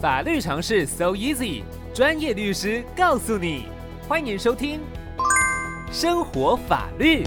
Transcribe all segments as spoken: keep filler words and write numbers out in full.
法律常识 so easy， 专业律师告诉你。欢迎收听生活法律。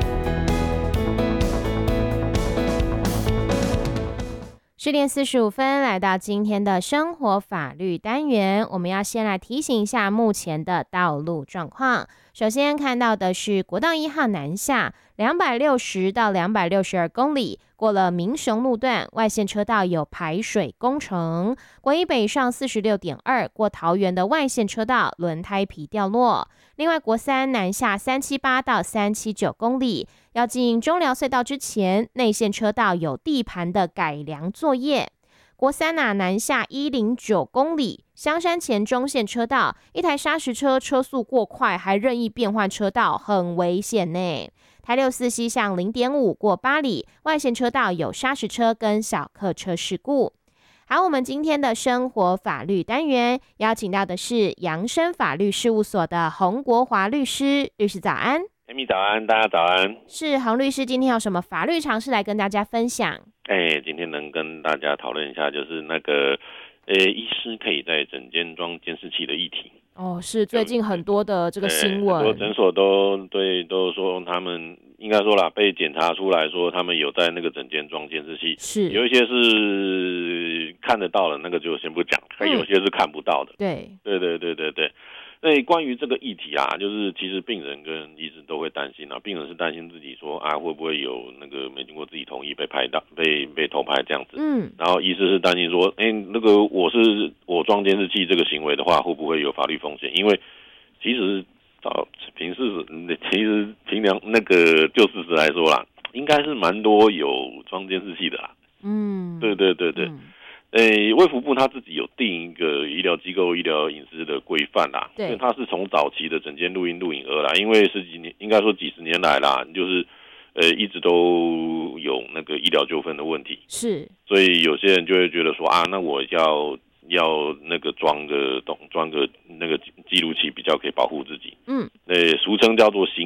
十点四十五分，来到今天的生活法律单元，我们要先来提醒一下目前的道路状况。首先看到的是国道一号南下两百六十到两百六十二公里，过了民雄路段，外线车道有排水工程。国一北上四十六点二，过桃园的外线车道轮胎皮掉落。另外国三南下三七八到三七九公里，要进中寮隧道之前，内线车道有地盘的改良作业。国三啊南下一零九公里，香山前中线车道，一台砂石车车速过快，还任意变换车道，很危险呢。台六四西向零点五过八里，外线车道有砂石车跟小客车事故。好，我们今天的生活法律单元邀请到的是扬生法律事务所的洪国华律师，律师早安。 艾米早安，大家早安。 是洪律师，今天有什么法律常识来跟大家分享？ 哎，今天能跟大家讨论一下，就是那个，呃，医师可以在诊间装监视器的议题。 哦，是最近很多的这个新闻， 很多诊所都对都说他们应该说啦，被检查出来说他们有在那个诊间装监视器， 是有一些是看得到的，那个就先不讲，嗯、有些是看不到的。 对， 对对对对对。那关于这个议题啊，就是其实病人跟医师都会担心啊，病人是担心自己说啊会不会有那个没经过自己同意被拍到、被被偷拍这样子，嗯，然后医师是担心说，哎、欸，那个我是我装监视器这个行为的话，会不会有法律风险？因为其实照凭事实，其实凭良那个就事实来说啦，应该是蛮多有装监视器的啦，嗯，对对对对。嗯诶，卫福部他自己有定一个医疗机构医疗隐私的规范啦，对，他是从早期的诊间录音录影而来，因为十几年，应该说几十年来啦，就是呃一直都有那个医疗纠纷的问题，是，所以有些人就会觉得说啊，那我要要那个装个装个那个记录器，比较可以保护自己，嗯，呃，俗称叫做行